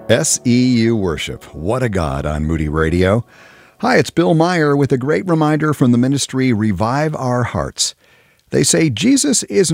SEU Worship. What a God on Moody Radio. Hi, it's Bill Meyer with a great reminder from the ministry Revive Our Hearts. They say Jesus isn't